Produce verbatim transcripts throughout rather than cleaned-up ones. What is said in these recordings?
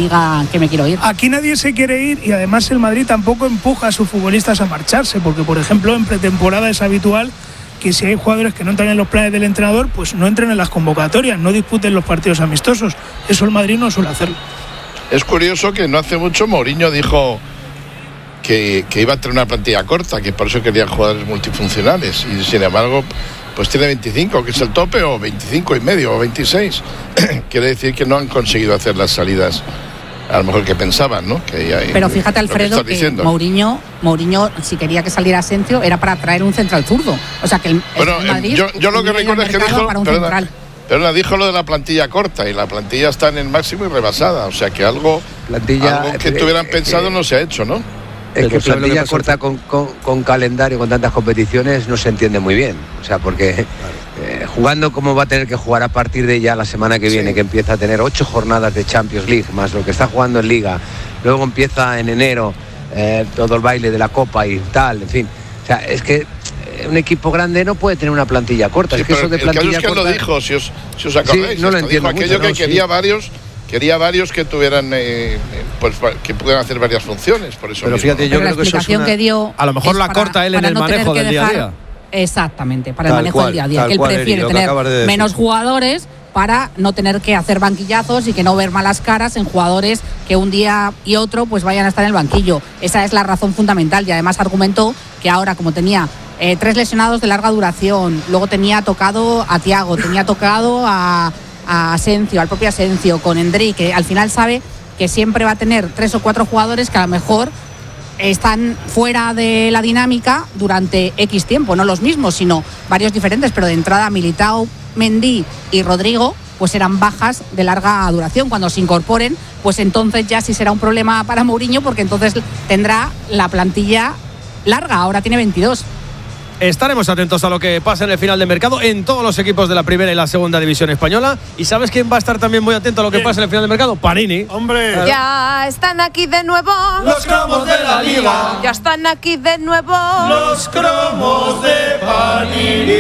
diga que me quiero ir. Aquí nadie se quiere ir y además el Madrid tampoco empuja a sus futbolistas a marcharse, porque por ejemplo en pretemporada es habitual que si hay jugadores que no entran en los planes del entrenador, pues no entren en las convocatorias, no disputen los partidos amistosos. Eso el Madrid no suele hacerlo. Es curioso que no hace mucho Mourinho dijo que, que iba a tener una plantilla corta, que por eso querían jugadores multifuncionales, y sin embargo pues tiene veinticinco, que es el tope, o veinticinco y medio, o veintiséis. Quiere decir que no han conseguido hacer las salidas a lo mejor que pensaban, ¿no? Que hay, pero fíjate, Alfredo, que, que Mourinho, Mourinho, si quería que saliera Asensio, era para traer un central zurdo. O sea que el, bueno, el Madrid yo, yo lo que recuerdo es que dijo, perdona, perdona, dijo lo de la plantilla corta, y la plantilla está en el máximo y rebasada. O sea que algo, plantilla, algo que eh, tuvieran eh, pensado eh, no se ha hecho, ¿no? Es que plantilla corta con, con, con calendario, con tantas competiciones, no se entiende muy bien. O sea, porque eh, jugando como va a tener que jugar a partir de ya la semana que viene, sí, que empieza a tener ocho jornadas de Champions League, más lo que está jugando en Liga. Luego empieza en enero eh, todo el baile de la Copa y tal, en fin. O sea, es que un equipo grande no puede tener una plantilla corta. Sí, es que eso de plantilla el caso es que corta... lo dijo, si os, si os acordáis. Sí, no lo entiendo dijo aquello mucho, que no, quería sí. varios... Quería varios que tuvieran, eh, pues que pudieran hacer varias funciones, por eso. Pero mismo, fíjate, ¿no? yo Pero creo que eso es una... que dio a lo mejor la para, corta él en el no manejo del dejar, día a día. Exactamente, para Tal el manejo cual, del día a día, que él prefiere Eri, tener de menos jugadores para no tener que hacer banquillazos y que no ver malas caras en jugadores que un día y otro pues vayan a estar en el banquillo. Esa es la razón fundamental, y además argumentó que ahora, como tenía eh, tres lesionados de larga duración, luego tenía tocado a Thiago, tenía tocado a, a Asensio, al propio Asensio, con Endrick, que al final sabe que siempre va a tener tres o cuatro jugadores que a lo mejor están fuera de la dinámica durante X tiempo, no los mismos, sino varios diferentes, pero de entrada Militao, Mendy y Rodrigo pues eran bajas de larga duración. Cuando se incorporen, pues entonces ya sí será un problema para Mourinho, porque entonces tendrá la plantilla larga, ahora tiene veintidós. Estaremos atentos a lo que pasa en el final de mercado en todos los equipos de la primera y la segunda división española. ¿Y sabes quién va a estar también muy atento a lo que pasa en el final de mercado? Panini. ¡Hombre! Claro. Ya están aquí de nuevo los cromos de la Liga. Ya están aquí de nuevo los cromos de Panini.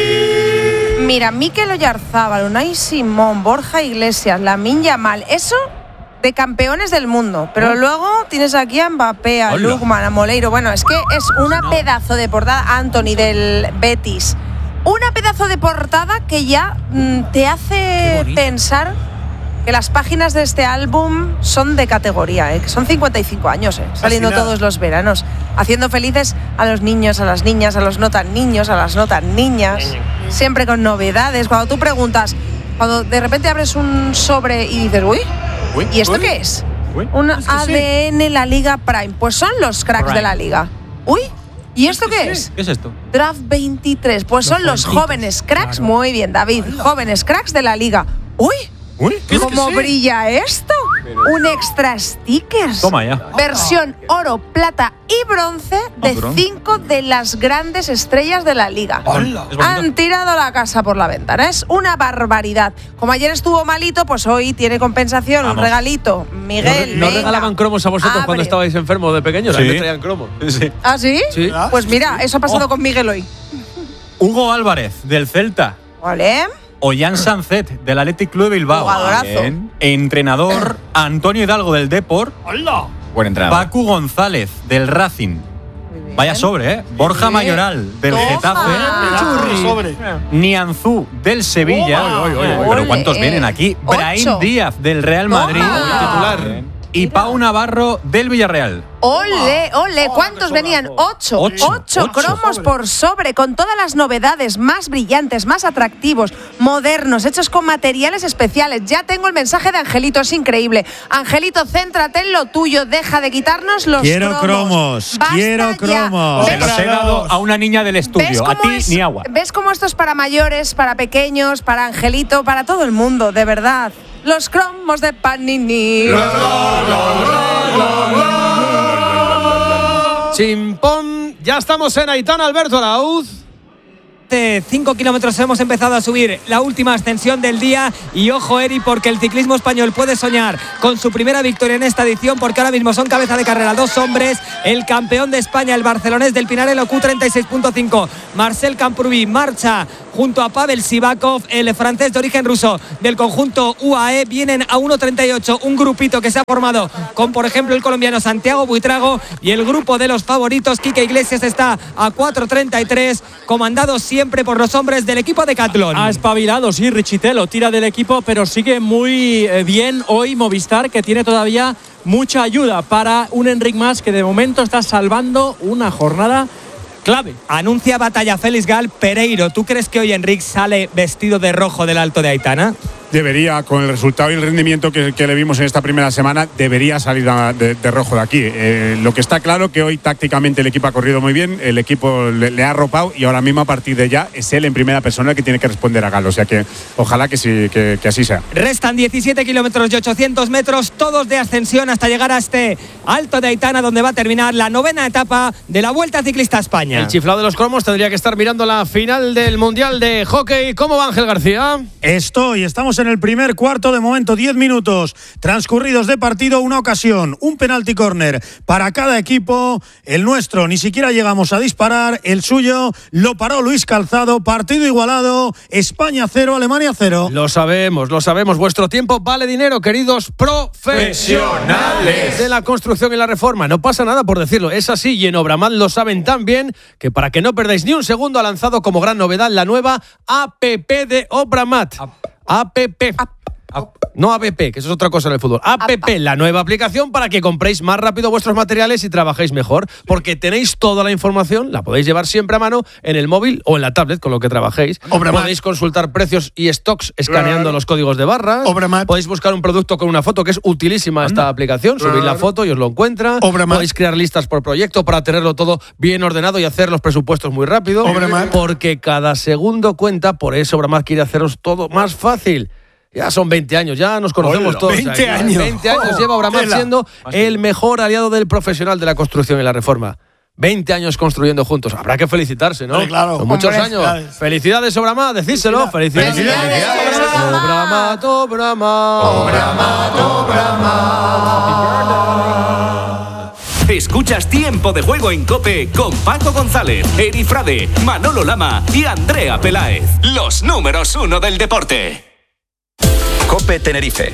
Mira, Mikel Oyarzábal, Unai Simón, Borja Iglesias, Lamine Yamal, eso de campeones del mundo. Pero oh. luego tienes aquí a Mbappé, a Hola. Lukman, a Moleiro. Bueno, es que es una no. pedazo de portada. Anthony del Betis. Una pedazo de portada que ya mm, te hace pensar que las páginas de este álbum son de categoría, ¿eh? Que son cincuenta y cinco años, ¿eh? Saliendo todos los veranos, haciendo felices a los niños, a las niñas, a los no tan niños, a las no tan niñas, siempre con novedades. Cuando tú preguntas, cuando de repente abres un sobre y dices, uy, uy ¿y esto uy, qué es? Uy, un es A D N sí. La Liga Prime. Pues son los cracks Prime. De la Liga. Uy, ¿y esto qué es? ¿Qué es esto? Draft veintitrés. Pues son los jóvenes cracks. Claro. Muy bien, David. Hola. Jóvenes cracks de la Liga. Uy, Uy, ¿cómo brilla esto? Pero... Un extra stickers. Toma ya. Versión oro, plata y bronce de oh, cinco de las grandes estrellas de la liga. Hola. Han tirado la casa por la ventana. Es una barbaridad. Como ayer estuvo malito, pues hoy tiene compensación. Vamos. Un regalito. Miguel, ¿No, ¿no regalaban cromos a vosotros Abre. Cuando estabais enfermos de pequeños? Sí. A mí me traían cromos. Sí. ¿Ah, sí? Sí. Pues mira, eso ha pasado oh. con Miguel hoy. Hugo Álvarez, del Celta. Vale. Ollán Sancet, del Athletic Club de Bilbao. Jugadorazo. Entrenador, Antonio Hidalgo, del Depor. ¡Hola! Buen entrenador. Pacu González, del Racing. Vaya sobre, ¿eh? Borja Mayoral, del Toma. Getafe. Sobre. Nianzú, del Sevilla. Oh, oh, oh, oh, oh. Pero ¿cuántos vienen aquí? Ocho. Brahim Díaz, del Real Madrid. Titular. Y Pau Navarro, del Villarreal. ¡Ole, ole! ¿Cuántos venían? Ocho. Ocho. Ocho, Ocho cromos por sobre, con todas las novedades más brillantes, más atractivos, modernos, hechos con materiales especiales. Ya tengo el mensaje de Angelito, es increíble. Angelito, céntrate en lo tuyo, deja de quitarnos los quiero cromos. cromos. Quiero cromos. Se los he dado a una niña del estudio, a ti es, ni agua. ¿Ves cómo esto es para mayores, para pequeños, para Angelito, para todo el mundo, de verdad? Los cromos de Panini. Chimpón, ya estamos en Aitana, Alberto Arauz. De cinco kilómetros hemos empezado a subir la última ascensión del día y ojo, Eri, porque el ciclismo español puede soñar con su primera victoria en esta edición, porque ahora mismo son cabeza de carrera dos hombres, el campeón de España, el barcelonés del Pinar, el O Q treinta y seis punto cinco, Marcel Camprubí, marcha junto a Pavel Sivakov, el francés de origen ruso del conjunto U A E. Vienen a uno treinta y ocho, un grupito que se ha formado con, por ejemplo, el colombiano Santiago Buitrago, y el grupo de los favoritos, Quique Iglesias, está a cuatro treinta y tres, comandado siempre por los hombres del equipo Decathlon. Ha espabilado, sí, Richitelo tira del equipo, pero sigue muy bien hoy Movistar, que tiene todavía mucha ayuda para un Enric Mas que de momento está salvando una jornada clave. Anuncia batalla Félix Gal Pereiro. ¿Tú crees que hoy Enric sale vestido de rojo del Alto de Aitana? Debería, con el resultado y el rendimiento que, que le vimos en esta primera semana, debería salir a, de, de rojo de aquí. Eh, lo que está claro que hoy tácticamente el equipo ha corrido muy bien, el equipo le, le ha arropado y ahora mismo a partir de ya es él en primera persona el que tiene que responder a Gal. O sea que ojalá que, sí, que, que así sea. Restan diecisiete kilómetros y ochocientos metros, todos de ascensión hasta llegar a este Alto de Aitana, donde va a terminar la novena etapa de la Vuelta Ciclista a España. El chiflado de los cromos tendría que estar mirando la final del Mundial de Hockey. ¿Cómo va, Ángel García? Estoy, estamos en el primer cuarto, de momento diez minutos transcurridos de partido, una ocasión, un penalti córner para cada equipo. El nuestro ni siquiera llegamos a disparar, el suyo lo paró Luis Calzado. Partido igualado, España cero, Alemania cero. Lo sabemos, lo sabemos, vuestro tiempo vale dinero, queridos profesionales de la construcción y la reforma. No pasa nada por decirlo, es así, y en Obramat lo saben tan bien que, para que no perdáis ni un segundo, ha lanzado como gran novedad la nueva app de Obramat. App. No app, que eso es otra cosa en el fútbol. App, la nueva aplicación para que compréis más rápido vuestros materiales y trabajéis mejor, porque tenéis toda la información, la podéis llevar siempre a mano en el móvil o en la tablet con lo que trabajéis. Obramat. Podéis consultar precios y stocks escaneando claro. los códigos de barras. Obramat. Podéis buscar un producto con una foto, que es utilísima esta ¿Mm? aplicación. Subís claro. la foto y os lo encuentra. Obramat. Podéis crear listas por proyecto para tenerlo todo bien ordenado y hacer los presupuestos muy rápido. Obramat. Porque cada segundo cuenta, por eso Obramat quiere haceros todo más fácil. Ya son veinte años, ya nos conocemos Hola, todos. veinte años. veinte años oh, lleva Obramat siendo el mejor aliado del profesional de la construcción y la reforma. veinte años construyendo juntos. Habrá que felicitarse, ¿no? Hombre, claro. Con muchos Hombre, años. felicidades. Felicidades, Obramat, decídselo. Felicidades. Felicidades. Obramat, Obramat. Obramat, Obramat. Escuchas Tiempo de Juego en COPE con Paco González, Eri Frade, Manolo Lama y Andrea Peláez. Los números uno del deporte. COPE Tenerife.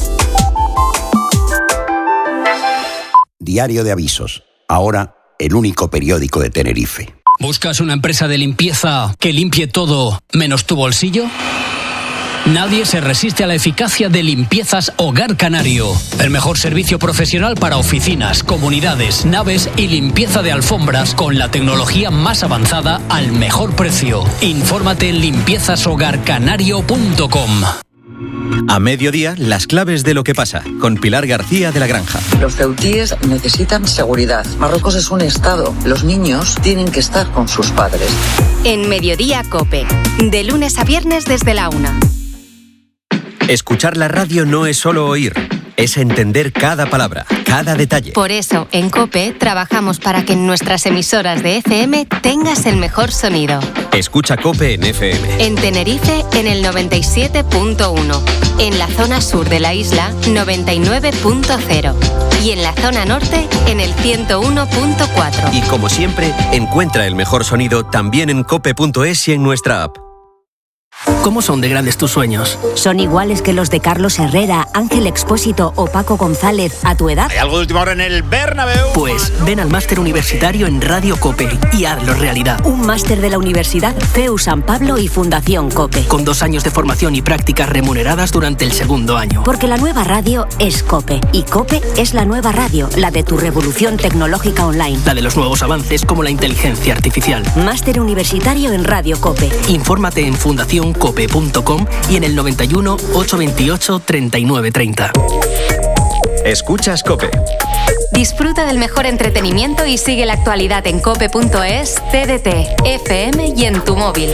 Diario de avisos. Ahora, el único periódico de Tenerife. ¿Buscas una empresa de limpieza que limpie todo menos tu bolsillo? Nadie se resiste a la eficacia de Limpiezas Hogar Canario. El mejor servicio profesional para oficinas, comunidades, naves y limpieza de alfombras con la tecnología más avanzada al mejor precio. Infórmate en limpiezas hogar canario punto com. A mediodía, las claves de lo que pasa, con Pilar García de la Granja. Los ceutíes necesitan seguridad. Marruecos es un estado. Los niños tienen que estar con sus padres. En Mediodía COPE, de lunes a viernes desde la una. Escuchar la radio no es solo oír, es entender cada palabra, cada detalle. Por eso, en COPE trabajamos para que en nuestras emisoras de F M tengas el mejor sonido. Escucha COPE en F M. En Tenerife, en el noventa y siete punto uno. En la zona sur de la isla, noventa y nueve punto cero. Y en la zona norte, en el ciento uno punto cuatro. Y como siempre, encuentra el mejor sonido también en cope punto es y en nuestra app. ¿Cómo son de grandes tus sueños? ¿Son iguales que los de Carlos Herrera, Ángel Expósito o Paco González a tu edad? ¿Hay algo de última hora en el Bernabéu? Pues ven al máster universitario en Radio COPE y hazlo realidad. Un máster de la Universidad C E U San Pablo y Fundación COPE. Con dos años de formación y prácticas remuneradas durante el segundo año. Porque la nueva radio es COPE y COPE es la nueva radio, la de tu revolución tecnológica online. La de los nuevos avances como la inteligencia artificial. Máster universitario en Radio COPE. Infórmate en fundación cope punto com y en el noventa y uno, ochocientos veintiocho, treinta y nueve treinta. Escuchas COPE. Disfruta del mejor entretenimiento y sigue la actualidad en cope punto es, T D T, F M y en tu móvil.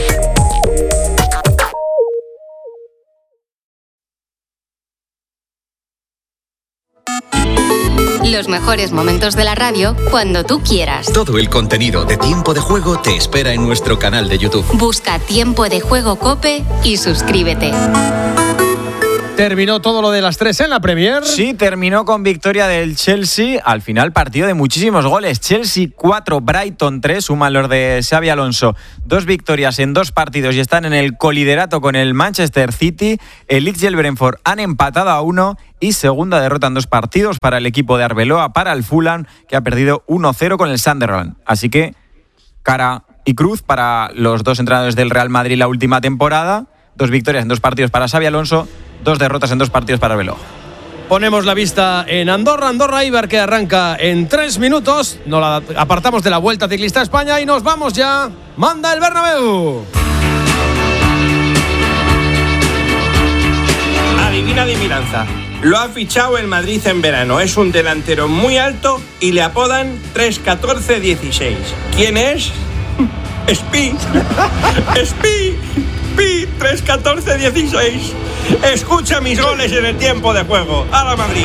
Los mejores momentos de la radio cuando tú quieras. Todo el contenido de Tiempo de Juego te espera en nuestro canal de YouTube. Busca Tiempo de Juego COPE y suscríbete. terminó todo lo de las tres en la Premier. Sí, terminó con victoria del Chelsea. Al final, partido de muchísimos goles. Chelsea cuatro, Brighton tres. Suman los de Xabi Alonso. Dos victorias en dos partidos y están en el coliderato con el Manchester City. El Leeds y el Brentford han empatado a uno. Y segunda derrota en dos partidos para el equipo de Arbeloa, para el Fulham, que ha perdido uno cero con el Sunderland. Así que cara y cruz para los dos entrenadores del Real Madrid la última temporada. Dos victorias en dos partidos para Xabi Alonso, dos derrotas en dos partidos para Arbeloa. Ponemos la vista en Andorra, Andorra Eibar, que arranca en tres minutos. Nos la apartamos de la Vuelta Ciclista a España y nos vamos ya. Manda el Bernabéu. Adivina adivinanza. Lo ha fichado el Madrid en verano. Es un delantero muy alto y le apodan tres catorce dieciséis. ¿Quién es? Spi. Spi. Pi. tres catorce dieciséis. Escucha mis goles en el tiempo de juego. ¡A la Madrid!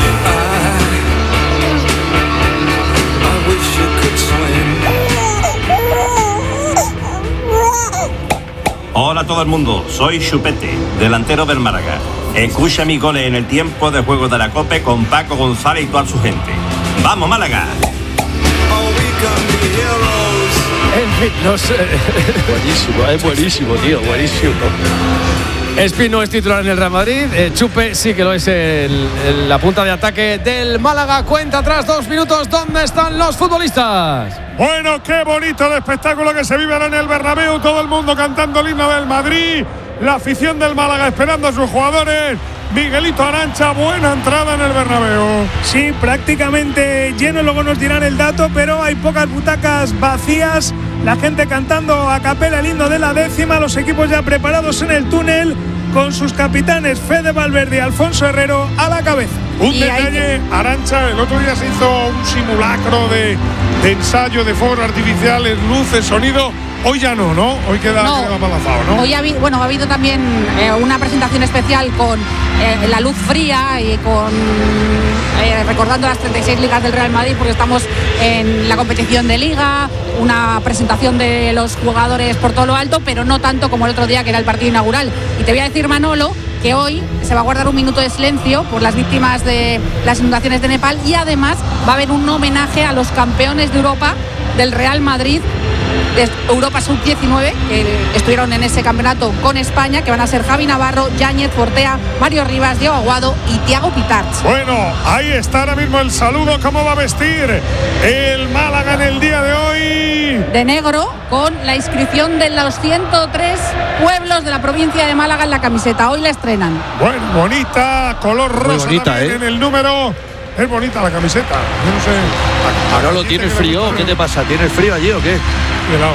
Hola a todo el mundo, soy Chupete, delantero del Málaga. Escucha mis goles en el tiempo de juego de la COPE con Paco González y toda su gente. ¡Vamos, Málaga! En fin, no sé. Buenísimo, es buenísimo, tío, buenísimo. Espi no es titular en el Real Madrid. Eh, Chupe sí que lo es el, el, la punta de ataque del Málaga. Cuenta atrás, dos minutos. ¿Dónde están los futbolistas? Bueno, qué bonito el espectáculo que se vive ahora en el Bernabéu. Todo el mundo cantando el himno del Madrid. La afición del Málaga esperando a sus jugadores. Miguelito Arancha, buena entrada en el Bernabéu. Sí, prácticamente lleno, luego nos dirán el dato, pero hay pocas butacas vacías. La gente cantando a capela el himno de la décima, los equipos ya preparados en el túnel, con sus capitanes Fede Valverde y Alfonso Herrero a la cabeza. Un y detalle, hay... Arancha, el otro día se hizo un simulacro de, de ensayo de fuegos artificiales, luces, sonido. Hoy ya no, ¿no? Hoy queda, no, queda palazado, ¿no? Hoy ha habido, bueno, ha habido también eh, una presentación especial con eh, la luz fría y con eh, recordando las treinta y seis ligas del Real Madrid, porque estamos en la competición de Liga, una presentación de los jugadores por todo lo alto, pero no tanto como el otro día, que era el partido inaugural. Y te voy a decir, Manolo, que hoy se va a guardar un minuto de silencio por las víctimas de las inundaciones de Nepal, y además va a haber un homenaje a los campeones de Europa del Real Madrid, de Europa sub diecinueve, que estuvieron en ese campeonato con España, que van a ser Javi Navarro, Yáñez, Fortea, Mario Rivas, Diego Aguado y Thiago Pitarch. Bueno, ahí está ahora mismo el saludo. ¿Cómo va a vestir el Málaga en el día de hoy? De negro, con la inscripción de los ciento tres pueblos de la provincia de Málaga en la camiseta. Hoy la estrenan. Bueno, bonita, color rosa. Muy bonita, también, ¿eh? En el número. Es bonita la camiseta. Yo no sé. Ahora lo tienes frío. ¿Qué te pasa? ¿Tienes frío allí o qué? Helado.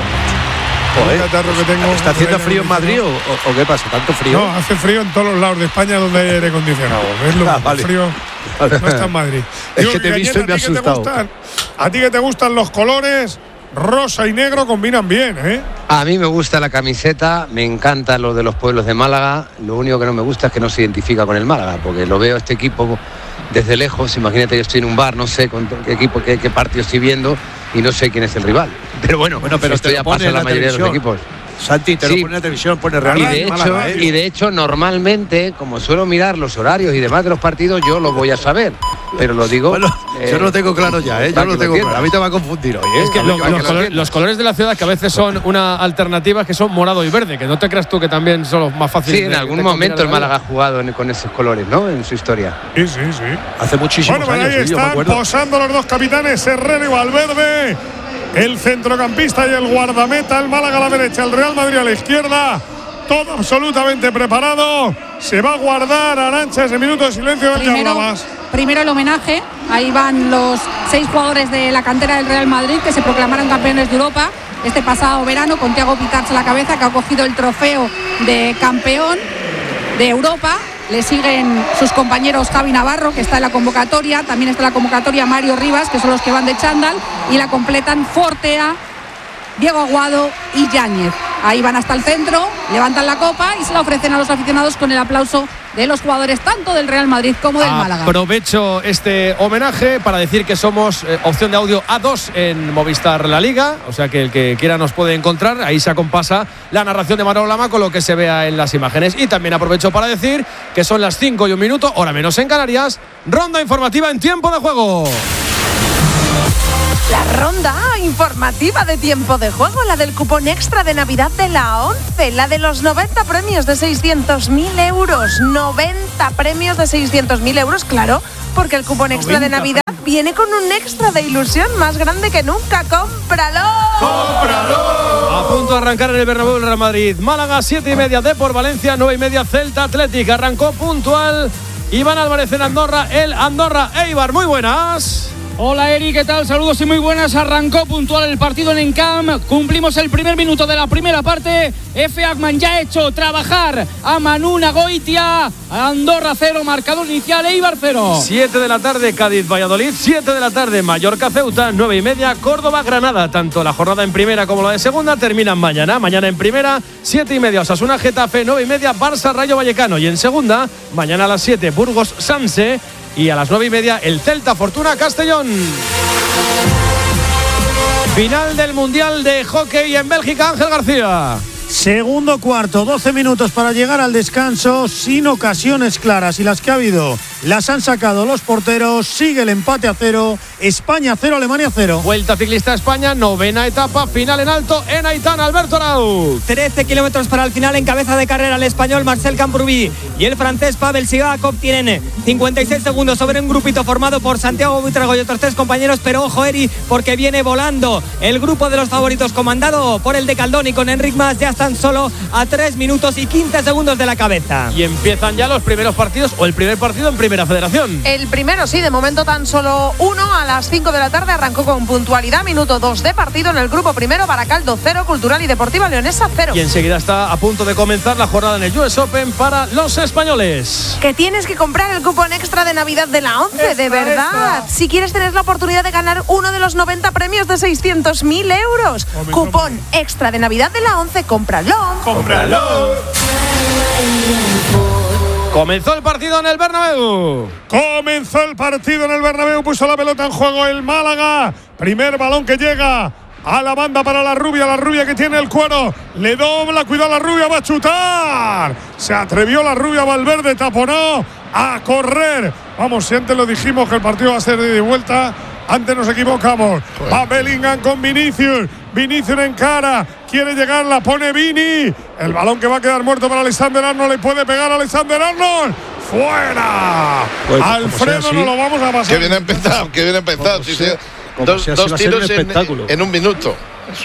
Joder, que tengo, ¿está haciendo frío en Madrid o, o qué pasa? ¿Tanto frío? No, hace frío en todos los lados de España donde hay aire acondicionado. Es lo ah, mismo, vale. frío. Vale. No está en Madrid. Es Digo, que te he visto y me he asustado. A ti que te gustan los colores, rosa y negro combinan bien, ¿eh? A mí me gusta la camiseta, me encanta lo de los pueblos de Málaga. Lo único que no me gusta es que no se identifica con el Málaga, porque lo veo este equipo desde lejos. Imagínate, yo estoy en un bar, no sé con qué equipo, qué, qué partido estoy viendo y no sé quién es el rival. Pero bueno, bueno pero esto ya pasa en la mayoría de los equipos. Santi, te sí. lo pone en la televisión, pone Real y Madrid, de hecho, Málaga, ¿eh? y de hecho, normalmente, como suelo mirar los horarios y demás de los partidos, yo lo voy a saber. Pero lo digo. Bueno, eh, yo no lo tengo claro ya, ¿eh? Yo no lo tengo claro. A mí te va a confundir hoy, ¿eh? Es que lo, los, colores, los colores de la ciudad, que a veces son una alternativa, que son morado y verde, que no te creas tú que también son los más fáciles. Sí, en de, algún de momento el Málaga ha jugado en, con esos colores, ¿no? En su historia. Sí, sí, sí. Hace muchísimos bueno, años. Ahí sí, yo me están acuerdo. posando los dos capitanes, Herrera y Valverde. El centrocampista y el guardameta, el Málaga a la derecha, el Real Madrid a la izquierda. Todo absolutamente preparado. Se va a guardar, Arancha, ese minuto de silencio del que hablabas. Primero el homenaje. Ahí van los seis jugadores de la cantera del Real Madrid que se proclamaron campeones de Europa este pasado verano, con Thiago Pitarch a la cabeza, que ha cogido el trofeo de campeón de Europa. Le siguen sus compañeros Javi Navarro, que está en la convocatoria. También está en la convocatoria Mario Rivas, que son los que van de chándal. Y la completan Fortea, Diego Aguado y Yáñez. Ahí van hasta el centro, levantan la copa y se la ofrecen a los aficionados con el aplauso de los jugadores tanto del Real Madrid como del Málaga. Aprovecho este homenaje para decir que somos eh, opción de audio A dos en Movistar La Liga, o sea que el que quiera nos puede encontrar. Ahí se acompasa la narración de Manolo Lama con lo que se vea en las imágenes. Y también aprovecho para decir que son las cinco y un minuto, hora menos en Canarias. Ronda informativa en tiempo de juego. La ronda informativa de tiempo de juego, la del cupón extra de Navidad de la ONCE, la de los noventa premios de seiscientos mil euros. noventa premios de seiscientos mil euros, claro, porque el cupón extra de Navidad viene con un extra de ilusión más grande que nunca. ¡Cómpralo! ¡Cómpralo! A punto de arrancar en el Bernabéu el Real Madrid. Málaga, siete y media, Depor Valencia, nueve y media, Celta Athletic. Arrancó puntual Iván Álvarez en Andorra, el Andorra Eibar. Muy buenas. Hola Eri, ¿qué tal? Saludos y muy buenas. Arrancó puntual el partido en Encamp. Cumplimos el primer minuto de la primera parte. F. Agman ya ha hecho trabajar a Manu Nagoitia. Andorra cero, marcador inicial, Eibar cero. siete de la tarde, Cádiz Valladolid. siete de la tarde, Mallorca Ceuta. nueve y media, Córdoba Granada. Tanto la jornada en primera como la de segunda terminan mañana. Mañana en primera, siete y media, Osasuna Getafe. nueve y media, Barça Rayo Vallecano. Y en segunda, mañana a las siete, Burgos Sanse. Y a las nueve y media, el Celta Fortuna Castellón. Final del Mundial de Hockey en Bélgica, Ángel García. Segundo cuarto, doce minutos para llegar al descanso, sin ocasiones claras, y las que ha habido las han sacado los porteros. Sigue el empate a cero, España cero, Alemania cero. Vuelta ciclista a España, novena etapa, final en alto en Aitana. Alberto Arau. trece kilómetros para el final, en cabeza de carrera el español Marcel Camprubí y el francés Pavel Sigakov. Tienen cincuenta y seis segundos sobre un grupito formado por Santiago Buitrago y otros tres compañeros, pero ojo Eri, porque viene volando el grupo de los favoritos comandado por el de Caldón, y con Enric Mas ya están solo a tres minutos y quince segundos de la cabeza. Y empiezan ya los primeros partidos, o el primer partido en Primera Federación. El primero, sí, de momento tan solo uno. A las cinco de la tarde arrancó con puntualidad, minuto dos de partido en el grupo primero. Baracaldo cero, Cultural y Deportiva Leonesa cero. Y enseguida está a punto de comenzar la jornada en el U S Open para los españoles. Que tienes que comprar el cupón extra de Navidad de la ONCE, extra, de verdad. Extra. Si quieres tener la oportunidad de ganar uno de los noventa premios de seiscientos mil euros. Come, cupón come. extra de Navidad de la ONCE, cómpralo. ¡Cómpralo! Comenzó el partido en el Bernabéu. Comenzó el partido en el Bernabéu. Puso la pelota en juego el Málaga. Primer balón que llega a la banda para la rubia. La rubia que tiene el cuero. Le dobla, cuidado la rubia, va a chutar. Se atrevió la rubia, Valverde taponó. A correr. Vamos, si antes lo dijimos que el partido va a ser de ida y vuelta, antes nos equivocamos. Joder. Va Bellingham con Vinicius. Vinicius en cara, quiere llegar, la pone Vini. El balón que va a quedar muerto para Alexander Arnold. Le puede pegar a Alexander Arnold. ¡Fuera! Pues, Alfredo, no lo vamos a pasar. Que bien empezado, que bien empezado. Sí, sí. Dos, dos tiros en, en un minuto. Sí.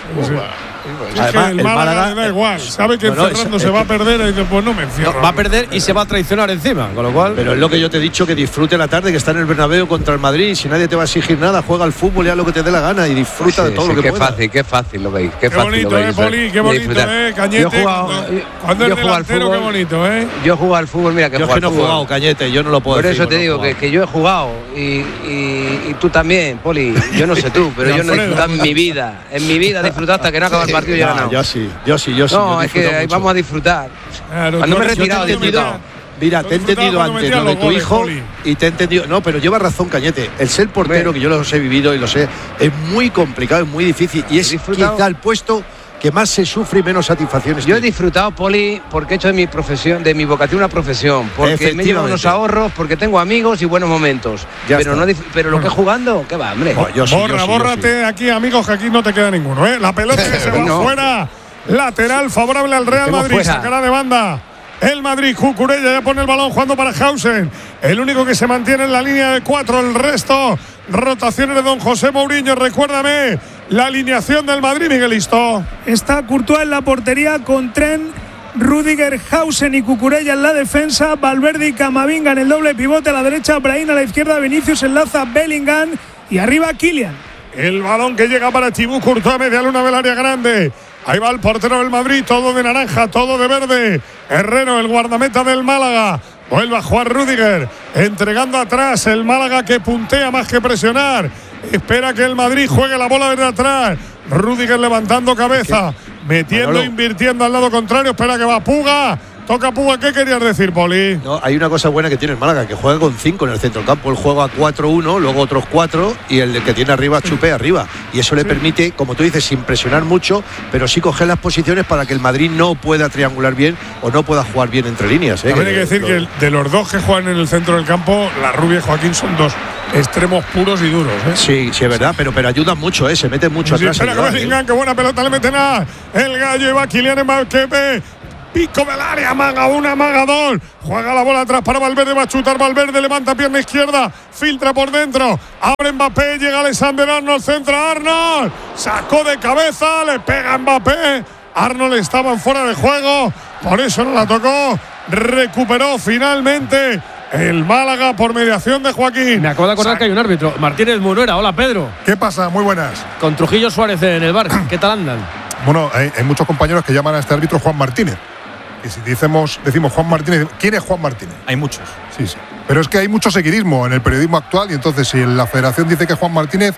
Es Además, que el, el Málaga, Málaga le da igual, sabe que bueno, Fernando es, se va a perder y dice, pues no me encierro. No, va a perder y se va a traicionar encima, con lo cual… Pero es lo que yo te he dicho, que disfrute la tarde, que está en el Bernabéu contra el Madrid. Si nadie te va a exigir nada, juega al fútbol y haz lo que te dé la gana y disfruta sí, de todo sí, lo que qué pueda. Fácil, qué fácil lo veis, qué, qué fácil bonito, lo veis. eh, Poli, qué bonito, eh, Cañete. Yo he jugado, cuando yo es delantero, fútbol, qué bonito, eh. Yo he jugado al fútbol, mira que yo he jugado que no he jugado, Cañete, yo no lo puedo Por decir. Por eso te no digo que, que yo he jugado y, y, y tú también, Poli. Yo no sé tú, pero yo no he disfrutado en mi vida. En mi vida he disfrutado hasta que no acaba el partido y ya ganado. Yo sí, yo sí, yo sí. No, es que ahí vamos a disfrutar. Claro, cuando me he retirado, he disfrutado. Mira, te he entendido antes lo de tu goles, hijo Poli. Y te he entendido… No, pero lleva razón, Cañete. El ser portero, que yo los he vivido y lo sé, es muy complicado, es muy difícil. Y es quizá el puesto que más se sufre y menos satisfacciones. Yo he disfrutado, Poli, porque he hecho de mi profesión, de mi vocación una profesión. Porque me llevo unos ahorros, porque tengo amigos y buenos momentos. Ya pero no, pero lo que jugando, ¿qué va, hombre? Oh, yo sí, Borra, yo sí, bórrate yo sí. Aquí, amigos, que aquí no te queda ninguno, ¿eh? La pelota que se va no. fuera. Lateral favorable al Real Madrid, sacará de banda el Madrid. Cucurella ya pone el balón jugando para Hausen, el único que se mantiene en la línea de cuatro. El resto, rotaciones de don José Mourinho. Recuérdame la alineación del Madrid, Miguelisto. Está Courtois en la portería con Trent, Rüdiger, Hausen y Cucurella en la defensa. Valverde y Camavinga en el doble pivote. A la derecha, Brahim, a la izquierda, Vinicius, enlaza Bellingham y arriba Kylian. El balón que llega para Thibaut Courtois, media luna del área grande. Ahí va el portero del Madrid, todo de naranja, todo de verde. Herrero, el guardameta del Málaga. Vuelve a jugar Rüdiger, entregando atrás. El Málaga que puntea más que presionar. Espera que el Madrid juegue la bola desde atrás. Rüdiger levantando cabeza, metiendo, Manolo. Invirtiendo al lado contrario. Espera que va Puga. Toca Puga, ¿qué querías decir, Poli? No, hay una cosa buena que tiene el Málaga, que juega con cinco en el centro del campo. Él juega a cuatro uno, luego otros cuatro, y el que tiene arriba chupe arriba. Y eso le sí. permite, como tú dices, sin presionar mucho, pero sí coger las posiciones para que el Madrid no pueda triangular bien o no pueda jugar bien entre líneas. ¿eh? También hay que decir lo... que de los dos que juegan en el centro del campo, la Rubia y Joaquín son dos extremos puros y duros. ¿eh? Sí, sí, es verdad, pero, pero ayudan mucho, ¿eh? Se meten mucho sí, atrás. Espera, que Bellingham, qué buena pelota le meten a el gallo, y va Kylian Mbappé. Pico del área, maga una, maga dos. Juega la bola atrás para Valverde, va a chutar Valverde, levanta pierna izquierda, filtra por dentro, abre Mbappé, llega Alexander Arnold, centra Arnold, sacó de cabeza, le pega Mbappé. Arnold estaba en fuera de juego, por eso no la tocó. Recuperó finalmente el Málaga por mediación de Joaquín. Me acabo de acordar Sa- que hay un árbitro, Martínez Munuera. Hola, Pedro. ¿Qué pasa? Muy buenas. Con Trujillo Suárez en el bar. ¿Qué tal andan? Bueno, hay, hay muchos compañeros que llaman a este árbitro Juan Martínez. Y si decimos, decimos Juan Martínez, ¿quién es Juan Martínez? Hay muchos. Sí, sí. Pero es que hay mucho seguidismo en el periodismo actual, y entonces si la federación dice que es Juan Martínez,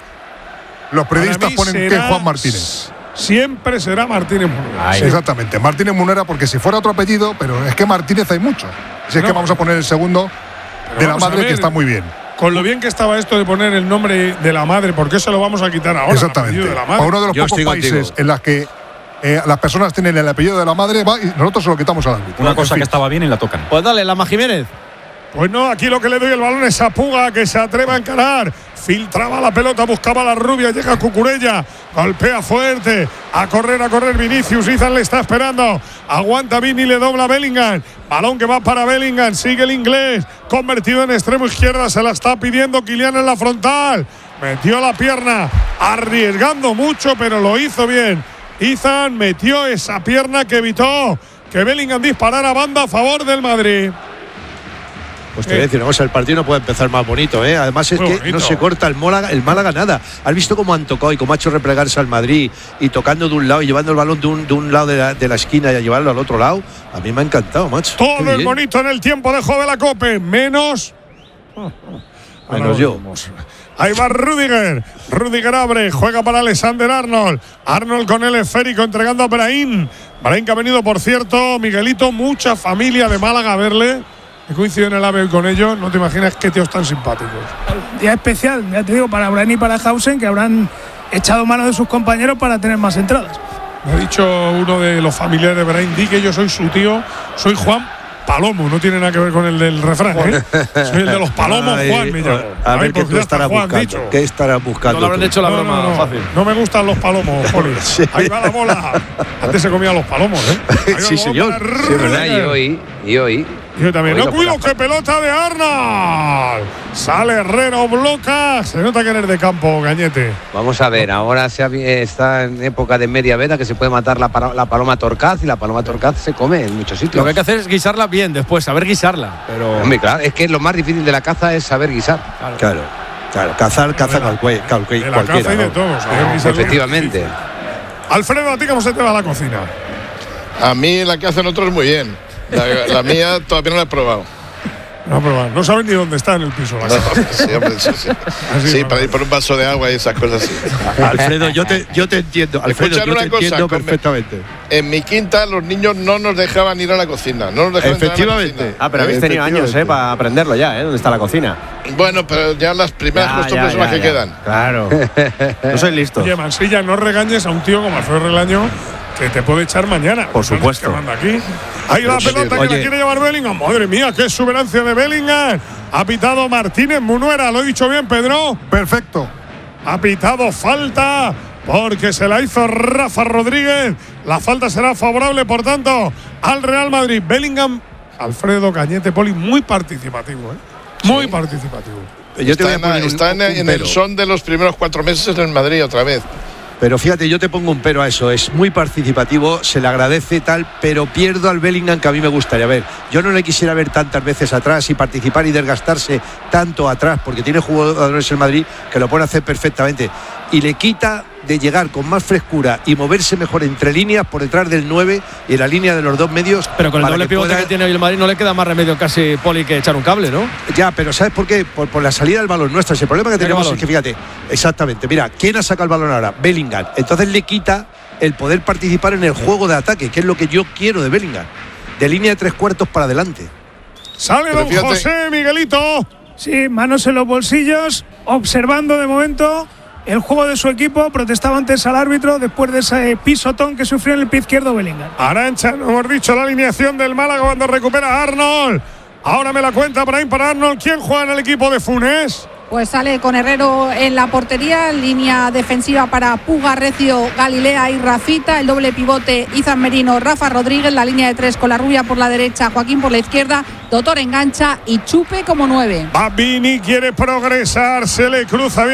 los periodistas ponen que es Juan Martínez. Siempre será Martínez Munera. Sí, exactamente, Martínez Munera, porque si fuera otro apellido, pero es que Martínez hay muchos. Si es no, que vamos a poner el segundo de la madre, que está muy bien. Con lo bien que estaba esto de poner el nombre de la madre, ¿por qué se lo vamos a quitar ahora? Exactamente. De la madre? Para uno de los Yo pocos países contigo. en los que eh, las personas tienen el apellido de la madre, va, y nosotros se lo quitamos al árbitro. Una cosa que estaba bien y la tocan. Pues dale, Lama Jiménez. Pues no, aquí lo que le doy el balón es a Puga, que se atreva a encarar. Filtraba la pelota, buscaba a la Rubia, llega Cucurella, golpea fuerte, a correr, a correr Vinicius, Izan le está esperando, aguanta Vini, le dobla Bellingham, balón que va para Bellingham, sigue el inglés, convertido en extremo izquierda, se la está pidiendo Kylian en la frontal, metió la pierna, arriesgando mucho, pero lo hizo bien. Izan metió esa pierna que evitó que Bellingham disparara a banda a favor del Madrid. Pues te voy a decir una cosa, el partido no puede empezar más bonito, ¿eh? Además es Muy que bonito. no se corta el Málaga, el Málaga nada. ¿Has visto cómo han tocado y cómo ha hecho replegarse al Madrid y tocando de un lado y llevando el balón de un, de un lado de la, de la esquina y a llevarlo al otro lado? A mí me ha encantado, macho. Todo es bonito en el tiempo de juego de la Cope, menos… Menos yo. Ahí va Rüdiger. Rüdiger abre, juega para Alexander Arnold. Arnold con el esférico entregando a Brahim. Brahim que ha venido, por cierto, Miguelito, mucha familia de Málaga a verle. He coincidido en el AVE con ellos, no te imaginas qué tíos tan simpáticos. Día especial, ya te digo, para Brahim y para Hausen, que habrán echado mano de sus compañeros para tener más entradas. Me ha dicho uno de los familiares de Brahim, di que yo soy su tío, soy Juan Palomo, no tiene nada que ver con el del refrán, ¿eh? Soy el de los Palomos, Ay, Juan, me llamo. A ver, ¿qué tú estarás buscando? Dicho. ¿Qué estarás buscando? No le habrán hecho la broma no, no, no, fácil. No me gustan los palomos, Poli. Sí. Ahí va la bola. Antes se comían los palomos, ¿eh? Sí, señor. Sí, verdad, y hoy, y hoy. Yo también. No, cuido, que pelota de Arnold. Sale Herrero, bloca. Se nota que eres de campo, Cañete. Vamos a ver, ahora se ha, está en época de media veda que se puede matar la, la paloma torcaz, y la paloma torcaz se come en muchos sitios. Lo que hay que hacer es guisarla bien después, saber guisarla. Pero… Hombre, claro, es que lo más difícil de la caza es saber guisar. Claro, claro. claro cazar, cazar cualquier, cualquier, de la cualquiera. Caza y de todos, no, efectivamente. Alfredo, ¿a ti cómo se te va la cocina? A mí la que hacen otros muy bien. La, la mía todavía no la he probado. No, pero no saben ni dónde está en el piso. La no, sí, hombre, sí, sí. Así, sí, para ir por un vaso de agua y esas cosas así. Alfredo, yo te, yo te entiendo. Alfredo, Escuchar yo una te cosa, entiendo perfectamente. En mi quinta los niños no nos dejaban ir a la cocina. No nos dejaban Efectivamente. Ir a la cocina. Ah, pero habéis tenido años, ¿eh? Para aprenderlo ya, ¿eh? ¿Dónde está la cocina? Bueno, pero ya las primeras ya, costumbres ya, son las que ya. quedan. Claro. No soy listo. Oye, Mansilla, no regañes a un tío como Alfredo Relaño, que te puede echar mañana. Por supuesto. Que manda aquí. Ahí la pelota que Oye. la quiere llevar Bellingham. Madre mía, qué exuberancia de Bellingham. Ha pitado Martínez Munuera. ¿Lo he dicho bien, Pedro? Perfecto. Ha pitado falta porque se la hizo Rafa Rodríguez. La falta será favorable, por tanto, al Real Madrid. Bellingham, Alfredo, Cañete, Poli, muy participativo, ¿eh? Muy sí. participativo. Yo te está en, está un, en, un en el son de los primeros cuatro meses en el Madrid otra vez. Pero fíjate, yo te pongo un pero a eso. Es muy participativo, se le agradece tal, pero pierdo al Bellingham que a mí me gustaría ver. Yo no le quisiera ver tantas veces atrás y participar y desgastarse tanto atrás, porque tiene jugadores en Madrid que lo pueden hacer perfectamente. Y le quita de llegar con más frescura y moverse mejor entre líneas por detrás del nueve y en la línea de los dos medios. Pero con el doble pivote pueda... que tiene hoy el Madrid no le queda más remedio casi, Poli, que echar un cable, ¿no? Ya, pero ¿sabes por qué? Por, por la salida del balón nuestra. El problema que tenemos balón? es que, fíjate, exactamente, mira, ¿quién ha sacado el balón ahora? Bellingham. Entonces le quita el poder participar en el juego de ataque, que es lo que yo quiero de Bellingham. de línea de tres cuartos para adelante. Sale don José Miguelito. Sí, manos en los bolsillos, observando de momento el juego de su equipo. Protestaba antes al árbitro después de ese pisotón que sufrió en el pie izquierdo Bellingham. Arantxa, no hemos dicho la alineación del Málaga cuando recupera Arnold. Ahora me la cuenta Brahim para Arnold. ¿Quién juega en el equipo de Funes? Pues sale con Herrero en la portería, línea defensiva para Puga, Recio, Galilea y Rafita, el doble pivote Izan Merino, Rafa Rodríguez, la línea de tres con la rubia por la derecha, Joaquín por la izquierda, Doctor engancha y Chupe como nueve. Babini quiere progresar, se le cruza bien